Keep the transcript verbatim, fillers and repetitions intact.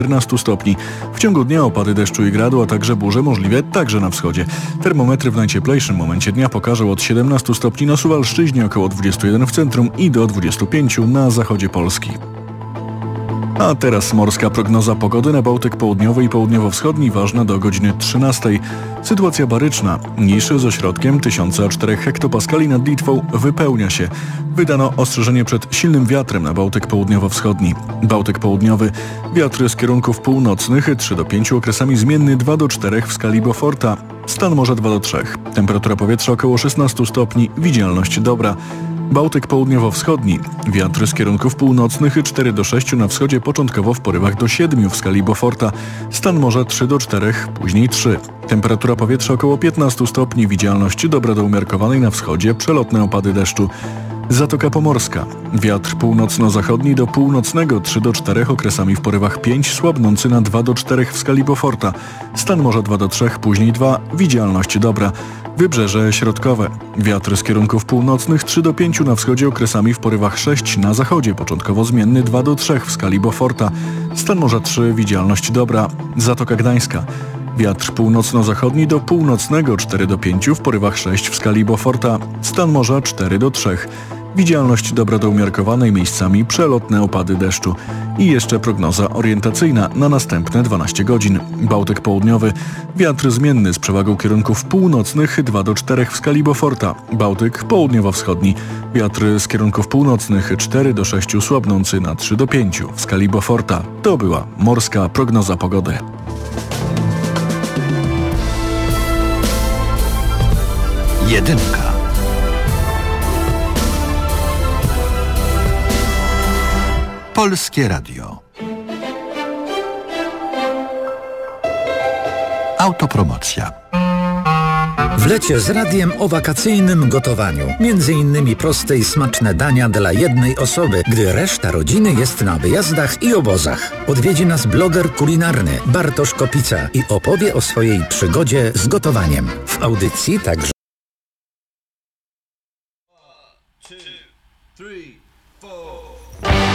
czternastu stopni. W ciągu dnia opady deszczu i gradu, a także burze możliwe także na wschodzie. Termometry w najcieplejszym momencie dnia pokażą od siedemnastu stopni na Suwalszczyźnie, około dwudziestu jeden w centrum i do dwudziestu pięciu na zachodzie Polski. A teraz morska prognoza pogody na Bałtyk Południowy i Południowo-Wschodni, ważna do godziny trzynastej. Sytuacja baryczna. Niszy z ośrodkiem tysiąc cztery hektopaskali nad Litwą wypełnia się. Wydano ostrzeżenie przed silnym wiatrem na Bałtyk Południowo-Wschodni. Bałtyk Południowy. Wiatry z kierunków północnych trzy do pięciu, okresami zmienny dwa do czterech w skali Beauforta. Stan morza dwa do trzech. Temperatura powietrza około szesnastu stopni. Widzialność dobra. Bałtyk Południowo-Wschodni. Wiatry z kierunków północnych cztery do sześciu, na wschodzie początkowo w porywach do siedmiu w skali Beauforta. Stan morza trzy do czterech, później trzy. Temperatura powietrza około piętnastu stopni. Widzialność dobra do umiarkowanej, na wschodzie przelotne opady deszczu. Zatoka Pomorska. Wiatr północno-zachodni do północnego trzy do czterech, okresami w porywach pięć, słabnący na dwa do czterech w skali Beauforta. Stan morza dwa do trzech, później dwa. Widzialność dobra. Wybrzeże środkowe. Wiatr z kierunków północnych trzy do pięciu, na wschodzie okresami w porywach sześć, na zachodzie początkowo zmienny dwa do trzech w skali Beauforta. Stan morza trzy, widzialność dobra. Zatoka Gdańska. Wiatr północno-zachodni do północnego cztery do pięciu, w porywach sześć w skali Beauforta. Stan morza cztery do trzech. Widzialność dobra do umiarkowanej, miejscami przelotne opady deszczu. I jeszcze prognoza orientacyjna na następne dwanaście godzin. Bałtyk Południowy. Wiatr zmienny z przewagą kierunków północnych dwa do czterech w skali Beauforta. Bałtyk Południowo-Wschodni. Wiatr z kierunków północnych cztery do sześciu, słabnący na trzy do pięciu w skali Beauforta. To była morska prognoza pogody. Jedynka. Polskie Radio. Autopromocja. W lecie z radiem o wakacyjnym gotowaniu. Między innymi proste i smaczne dania dla jednej osoby, gdy reszta rodziny jest na wyjazdach i obozach. Odwiedzi nas bloger kulinarny Bartosz Kopica i opowie o swojej przygodzie z gotowaniem. W audycji także Two, three, four.